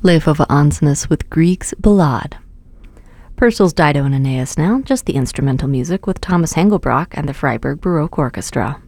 Lefova Ansness with Grieg's Ballade. Purcell's Dido and Aeneas now, just the instrumental music with Thomas Hengelbrock and the Freiburg Baroque Orchestra.